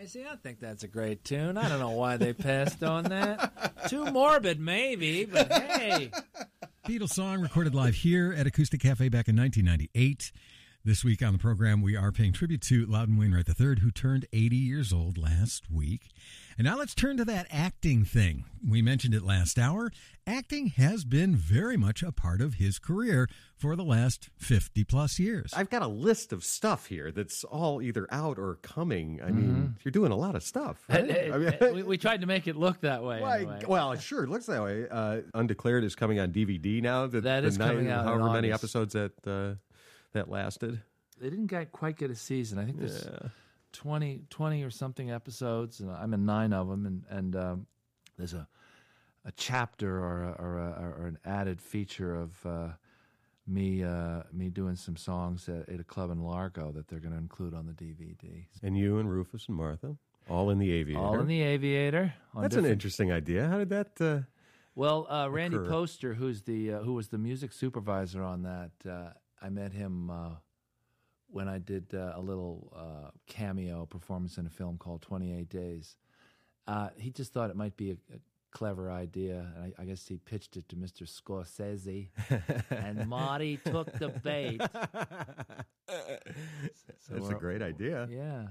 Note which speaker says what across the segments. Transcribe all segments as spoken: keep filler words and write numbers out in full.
Speaker 1: Hey, see, I think that's a great tune. I don't know why they passed on that. Too morbid, maybe, but hey.
Speaker 2: Beatles song recorded live here at Acoustic Cafe back in nineteen ninety-eight. This week on the program, we are paying tribute to Loudon Wainwright the third, who turned eighty years old last week. And now let's turn to that acting thing. We mentioned it last hour. Acting has been very much a part of his career for the last fifty-plus years.
Speaker 3: I've got a list of stuff here that's all either out or coming. I
Speaker 1: Mm-hmm.
Speaker 3: mean, you're doing a lot of stuff. Right?
Speaker 1: It-
Speaker 3: I mean,
Speaker 1: it- we, we tried to make it look that way.
Speaker 3: Well,
Speaker 1: anyway.
Speaker 3: well, it sure looks that way. Uh, Undeclared is coming on D V D now. The,
Speaker 1: That
Speaker 3: the
Speaker 1: is coming out in
Speaker 3: However many
Speaker 1: August.
Speaker 3: episodes that uh, that lasted.
Speaker 1: They didn't get, quite get a season. I think there's
Speaker 3: Yeah.
Speaker 1: twenty, twenty or something episodes, and I'm in nine of them. And, and um, there's a a chapter or a, or, a, or an added feature of uh, me uh, me doing some songs at, at a club in Largo that they're going to include on the D V D.
Speaker 3: And you and Rufus and Martha, all in the Aviator.
Speaker 1: All in the Aviator. on
Speaker 3: That's an
Speaker 1: different-
Speaker 3: interesting idea. How did that? Uh,
Speaker 1: Well, uh, Randy
Speaker 3: occur?
Speaker 1: Poster, who's the uh, who was the music supervisor on that, uh, I met him uh, when I did uh, a little uh, cameo performance in a film called twenty-eight days. Uh, he just thought it might be a, a clever idea, and I, I guess he pitched it to Mister Scorsese, and Marty took the bait. So
Speaker 3: That's a
Speaker 1: we're-
Speaker 3: great idea.
Speaker 1: Yeah,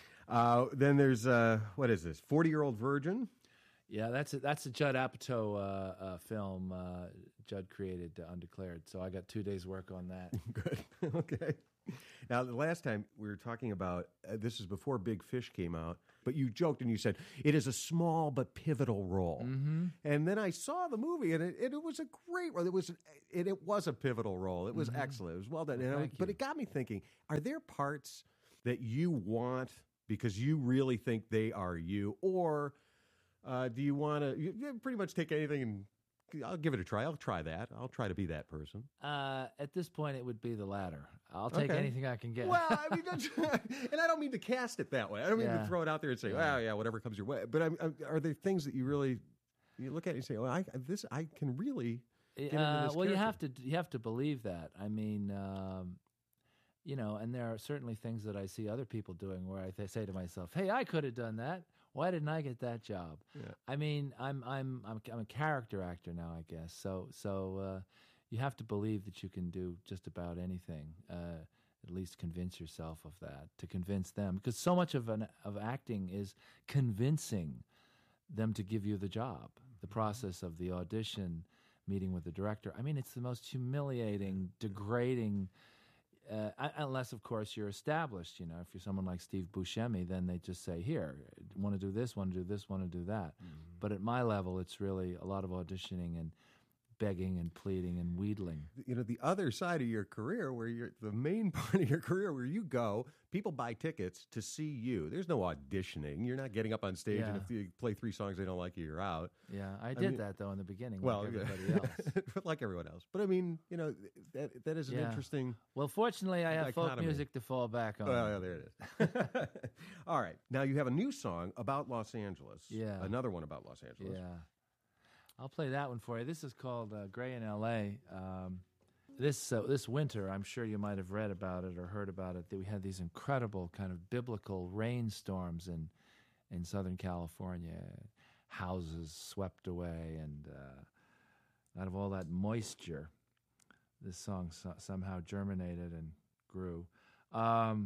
Speaker 3: Uh, then there's uh, what is this? forty-year-old virgin.
Speaker 1: yeah. That's a, that's a Judd Apatow uh, uh, film. Uh, Judd created uh, Undeclared, so I got two days' work on that.
Speaker 3: Good. Okay. Now, the last time we were talking about, uh, this is before Big Fish came out, but you joked and you said, it is a small but pivotal role. Mm-hmm. And then I saw the movie, and it, it, it was a great role. It was, it, it was a pivotal role. It was
Speaker 1: Mm-hmm.
Speaker 3: excellent. It was well done.
Speaker 1: Well,
Speaker 3: And I-
Speaker 1: thank
Speaker 3: but
Speaker 1: you.
Speaker 3: it got me thinking, are there parts that you want because you really think they are you? Or uh, do you want to you, you pretty much take anything and I'll give it a try. I'll try that. I'll try to be that person.
Speaker 1: Uh, at this point, it would be the latter. I'll take
Speaker 3: Okay.
Speaker 1: anything I can get.
Speaker 3: Well, I mean, that's, and I don't mean to cast it that way. I don't mean
Speaker 1: Yeah.
Speaker 3: to throw it out there and say, "Well, yeah, whatever comes your way." But I'm, I'm, are there things that you really you look at and say, "Oh, I this I can really get into
Speaker 1: Uh,
Speaker 3: this
Speaker 1: well, you
Speaker 3: character."
Speaker 1: have to you have to believe that. I mean, um, you know, and there are certainly things that I see other people doing where I th- say to myself, "Hey, I could have done that. Why didn't I get that job?"
Speaker 3: Yeah.
Speaker 1: I mean, I'm I'm I'm I'm a character actor now, I guess. So so uh, you have to believe that you can do just about anything. Uh, at least convince yourself of that. To convince them, because so much of an of acting is convincing them to give you the job. The process of the audition, meeting with the director. I mean, it's the most humiliating, degrading. Uh, un- unless, of course, you're established. You know, if you're someone like Steve Buscemi, then they just say, "Here, want to do this, want to do this, want to do that." But at my level, it's really a lot of auditioning and begging and pleading and wheedling.
Speaker 3: You know, the other side of your career, where you're the main part of your career, where you go, people buy tickets to see you. There's no auditioning. You're not getting up on stage, and
Speaker 1: Yeah.
Speaker 3: if you play three songs they don't like you, you're out.
Speaker 1: Yeah, I did
Speaker 3: mean-
Speaker 1: that though in the beginning,
Speaker 3: Well,
Speaker 1: like
Speaker 3: yeah.
Speaker 1: everybody else.
Speaker 3: like everyone else. But I mean, you know, that that is an
Speaker 1: Yeah.
Speaker 3: interesting.
Speaker 1: Well, fortunately, I have folk
Speaker 3: Dichotomy.
Speaker 1: music to fall back on.
Speaker 3: Well, yeah, there it is. All right. Now you have a new song about Los Angeles.
Speaker 1: Yeah.
Speaker 3: Another one about Los Angeles.
Speaker 1: Yeah. I'll play that one for you. This is called uh, Gray in L A. Um, this uh, this winter, I'm sure you might have read about it or heard about it, that we had these incredible kind of biblical rainstorms in, in Southern California. Houses swept away, and uh, out of all that moisture, this song so- somehow germinated and grew. Um,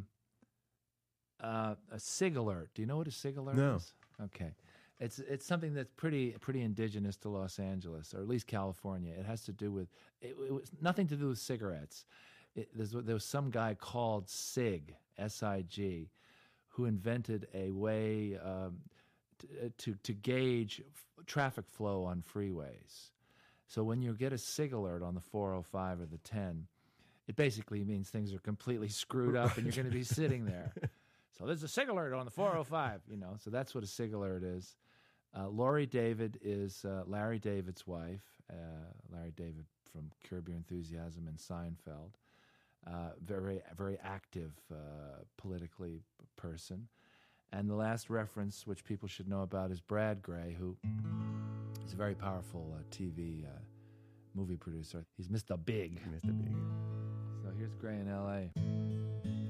Speaker 1: uh, a SIG alert. Do you know what a SIG alert
Speaker 3: No.
Speaker 1: is? Okay. It's it's something that's pretty pretty indigenous to Los Angeles, or at least California. It has to do with it, it was nothing to do with cigarettes. It, there's, there was some guy called SIG, S I G, who invented a way um, to, to to gauge f- traffic flow on freeways. So when you get a SIG alert on the four oh five or the ten, it basically means things are completely screwed up and you're going to be sitting there. So there's a SIG alert on the four oh five, you know. So that's what a SIG alert is. Uh, Laurie David is uh, Larry David's wife. Uh, Larry David from Curb Your Enthusiasm and Seinfeld. Uh, very, very active uh, politically person. And the last reference, which people should know about, is Brad Gray, who is a very powerful uh, T V uh, movie producer. He's Mister Big.
Speaker 3: Mister Big.
Speaker 1: So here's Gray in L A